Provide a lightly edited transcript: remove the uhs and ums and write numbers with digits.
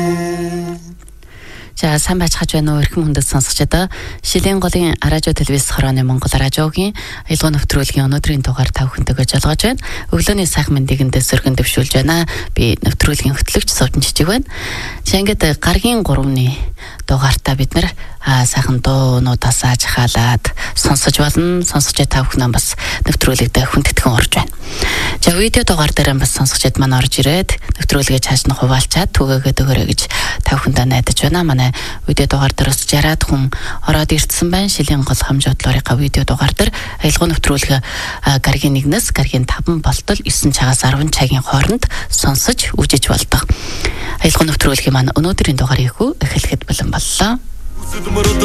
За сайн байцгааж байна уу эрхэм хүндэт сонсогчдоо. Шилийн голын радио телевиз хорооны Монгол радиогийн аялал нэвтрүүлгийн өнөөдрийн дугаар тав хүнтэйгээ жолгож байна. Өглөөний сайхан мэндийг дэвсгэргэн дэвшүүлж байна. Би нэвтрүүлгийн хөтлөгч Сувчин Жижиг байна. За ингээд гаргийн 3-ны дугаартаа бид нэр сайхан дуунуудаас хаалаад сонсож болно. Сонсож тав хүн бас нэвтрүүлэгдээ хүндэтгэн орж байна. За видео дугаар дээр бас сонсогчд маань орж ирээд нэвтрүүлгээ цааш нь хуваалцаад түгээгээд өгөөрэй гэж тав хүндээ найдаж байна. Манай видео дугаар дээр 60-аад хүн ороод ирсэн байна. Шилийн гол хамж бодлорынхаа видео дугаар дээр аялал нэвтрүүлэг гаргийн 1-ээс гаргийн 5 болтол 9 цагаас 10 цагийн хооронд сонсож үжиж болдог. Аялал нэвтрүүлгийн маань өнөөдрийн дугаарыг эхлэхэд бэлэн боллоо.